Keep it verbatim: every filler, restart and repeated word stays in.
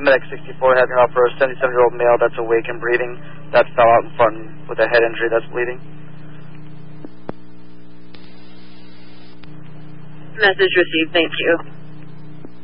Medic sixty-four having out for a seventy-seven-year-old male that's awake and breathing that fell out in front with a head injury that's bleeding. Message received, thank you.